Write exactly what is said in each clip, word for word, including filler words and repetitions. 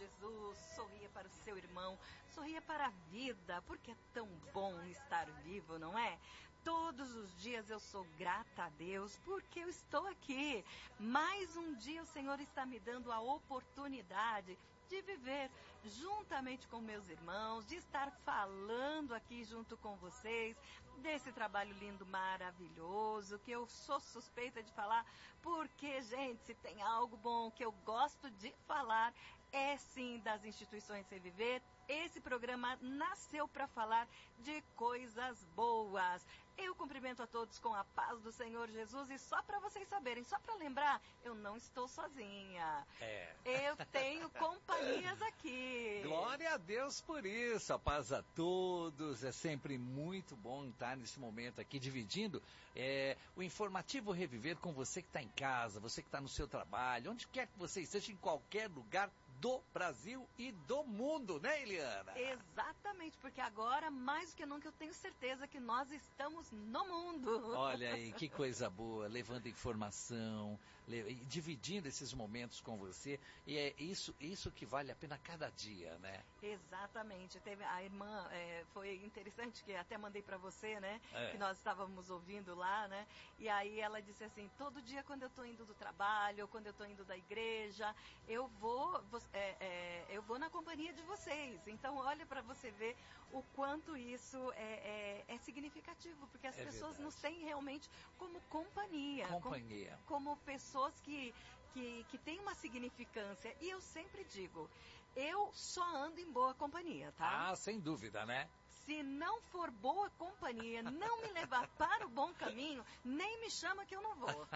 Jesus, sorria para o seu irmão, sorria para a vida, porque é tão bom estar vivo, não é? Todos os dias eu sou grata a Deus porque eu estou aqui. Mais um dia o Senhor está me dando a oportunidade de viver juntamente com meus irmãos, de estar falando aqui junto com vocês, desse trabalho lindo, maravilhoso, que eu sou suspeita de falar, porque, gente, se tem algo bom que eu gosto de falar, é sim das instituições Sem Viver. Esse programa nasceu para falar de coisas boas. Eu cumprimento a todos com a paz do Senhor Jesus e só para vocês saberem, só para lembrar, eu não estou sozinha. É. Eu tenho companhias aqui. Glória a Deus por isso, a paz a todos. É sempre muito bom estar nesse momento aqui dividindo é, o informativo Reviver com você que está em casa, você que está no seu trabalho, onde quer que você esteja, em qualquer lugar do Brasil e do mundo, né, Eliana? Exatamente, porque agora, mais do que nunca, eu tenho certeza que nós estamos no mundo. Olha aí, que coisa boa, levando informação, le... dividindo esses momentos com você, e é isso, isso que vale a pena cada dia, né? Exatamente, teve a irmã, é, foi interessante, que até mandei para você, né, é. que nós estávamos ouvindo lá, né, e aí ela disse assim, todo dia quando eu estou indo do trabalho, quando eu estou indo da igreja, eu vou, é, é, eu vou na companhia de vocês, então olha para você ver o quanto isso é, é, é significativo, porque as é pessoas verdade. nos têm realmente como companhia, companhia. Como, como pessoas que, que, que têm uma significância, e eu sempre digo, eu só ando em boa companhia, tá? Ah, sem dúvida, né? Se não for boa companhia, não me levar para o bom caminho, nem me chama que eu não vou.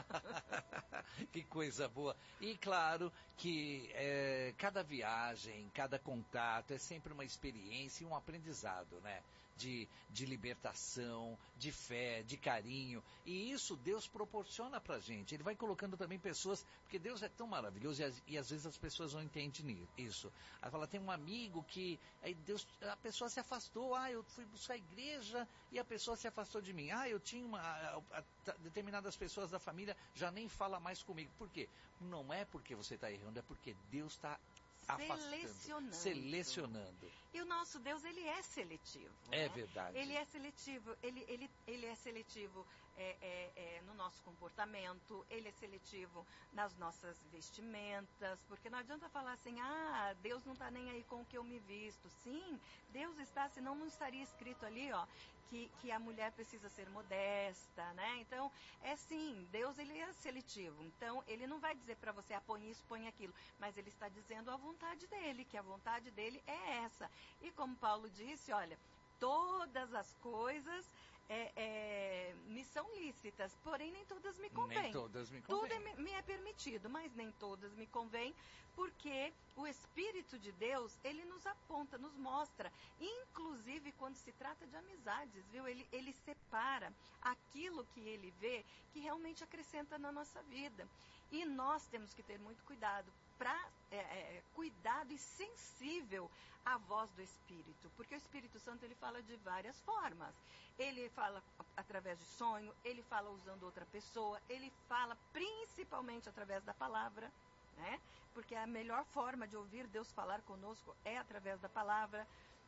Que coisa boa. E claro que é, cada viagem, cada contato é sempre uma experiência e um aprendizado, né? De, de libertação, de fé, de carinho. E isso Deus proporciona pra gente. Ele vai colocando também pessoas, porque Deus é tão maravilhoso e, e às vezes as pessoas não entendem isso. Ela fala, tem um amigo que aí Deus, a pessoa se afastou, ah, eu fui buscar a igreja e a pessoa se afastou de mim. Ah, eu tinha uma, a, a, a, determinadas pessoas da família já nem fala mais comigo. Por quê? Não é porque você está errando, é porque Deus está Selecionando. Selecionando. E o nosso Deus, ele é seletivo. É né? verdade. Ele é seletivo, ele, ele, ele é seletivo é, é, é, no nosso comportamento, ele é seletivo nas nossas vestimentas, porque não adianta falar assim, ah, Deus não está nem aí com o que eu me visto. Sim, Deus está, senão não estaria escrito ali, ó, que, que a mulher precisa ser modesta, né? Então, é sim, Deus, ele é seletivo. Então, ele não vai dizer para você, ah, põe isso, põe aquilo, mas ele está dizendo a vontade dele, que a vontade dele é essa. E como Paulo disse, olha, todas as coisas é, é, me são lícitas, porém nem todas me convêm. Nem todas me convêm. Tudo é, me é permitido, mas nem todas me convêm, porque o Espírito de Deus, ele nos aponta, nos mostra, inclusive quando se trata de amizades, viu? Ele, ele separa aquilo que ele vê que realmente acrescenta na nossa vida. E nós temos que ter muito cuidado, para é, é, cuidado e sensível à voz do Espírito, porque o Espírito Santo, ele fala de várias formas. Ele fala através de sonho, ele fala usando outra pessoa, ele fala principalmente através da palavra, né? Porque a melhor forma de ouvir Deus falar conosco é através da palavra.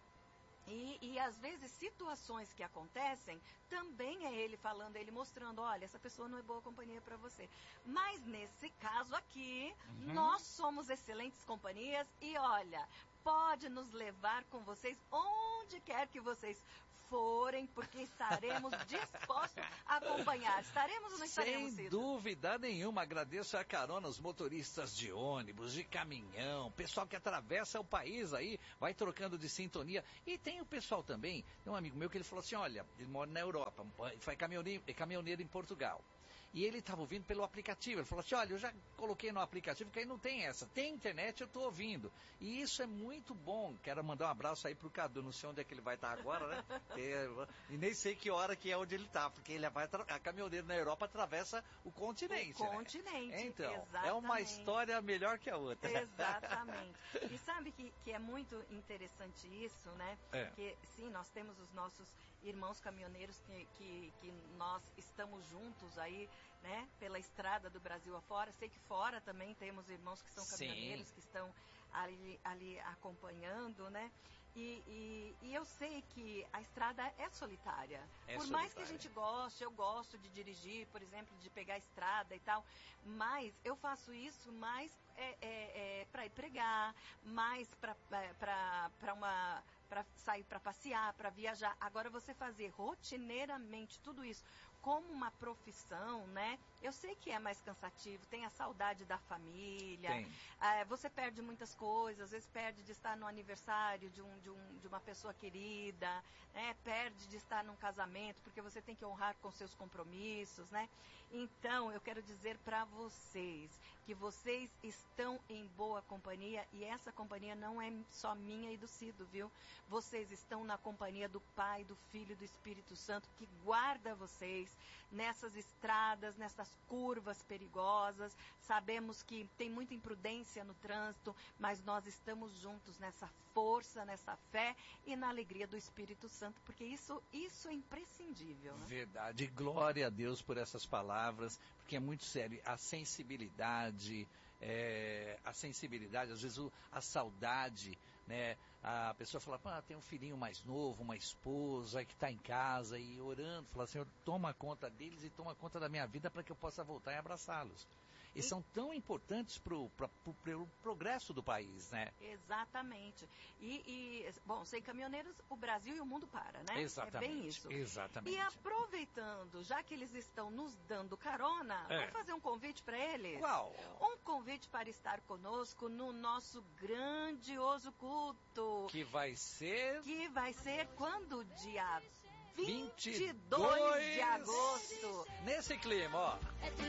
E, e às vezes situações que acontecem, também é ele falando, ele mostrando, olha, essa pessoa não é boa companhia para você. Mas nesse caso aqui, uhum. nós somos excelentes companhias e olha, pode nos levar com vocês onde quer que vocês forem, porque estaremos dispostos a acompanhar. Estaremos ou não estaremos, Sem Cida? dúvida nenhuma. Agradeço a carona aos motoristas de ônibus, de caminhão, pessoal que atravessa o país aí, vai trocando de sintonia. E tem o pessoal também, tem um amigo meu que ele falou assim, olha, ele mora na Europa, foi caminhoneiro, caminhoneiro em Portugal. E ele estava ouvindo pelo aplicativo. Ele falou assim, olha, eu já coloquei no aplicativo, que aí não tem essa. Tem internet, eu estou ouvindo. E isso é muito bom. Quero mandar um abraço aí pro Cadu. Não sei onde é que ele vai estar agora, né? E nem sei que hora que é onde ele está. Porque ele vai a caminhoneiro na Europa atravessa o continente. O continente, né? Então, exatamente. É uma história melhor que a outra. Exatamente. E sabe que, que é muito interessante isso, né? É. Porque, sim, nós temos os nossos irmãos caminhoneiros que, que, que nós estamos juntos aí, né, pela estrada do Brasil afora. Sei que fora também temos irmãos que são caminhoneiros, Sim. que estão ali, ali acompanhando, né? E, e, e eu sei que a estrada é solitária. É por solitária. mais que a gente goste, eu gosto de dirigir, por exemplo, de pegar a estrada e tal, mas eu faço isso mais é, é, é, para ir pregar, mais para uma para sair para passear, para viajar. Agora, você fazer rotineiramente tudo isso como uma profissão, né? Eu sei que é mais cansativo, tem a saudade da família, é, você perde muitas coisas, às vezes perde de estar no aniversário de, um, de, um, de uma pessoa querida, né? Perde de estar num casamento, porque você tem que honrar com seus compromissos, né? Então, eu quero dizer para vocês que vocês estão em boa companhia, e essa companhia não é só minha e do Cido, viu? Vocês estão na companhia do Pai, do Filho e do Espírito Santo, que guarda vocês nessas estradas, nessas curvas perigosas. Sabemos que tem muita imprudência no trânsito, mas nós estamos juntos nessa força, nessa fé e na alegria do Espírito Santo, porque isso, isso é imprescindível, né? Verdade. Glória a Deus por essas palavras, porque é muito sério. A sensibilidade, é, a sensibilidade, às vezes o, a saudade, né? A pessoa fala, ah, tem um filhinho mais novo, uma esposa que está em casa e orando, fala, Senhor, toma conta deles e toma conta da minha vida para que eu possa voltar e abraçá-los. E, e são tão importantes para o pro, pro progresso do país, né? Exatamente. E, e, bom, sem caminhoneiros, o Brasil e o mundo para, né? Exatamente. É bem isso. Exatamente. E aproveitando, já que eles estão nos dando carona, é. vamos fazer um convite para eles? Qual? Um convite para estar conosco no nosso grandioso culto. Que vai ser? Que vai ser quando? Dia vinte e dois vinte e dois de agosto. Nesse clima, ó.